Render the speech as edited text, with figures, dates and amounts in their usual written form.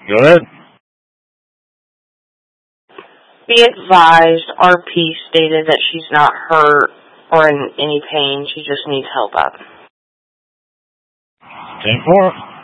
Go ahead. Be advised, RP stated that she's not hurt or in any pain. She just needs help up. 10-4.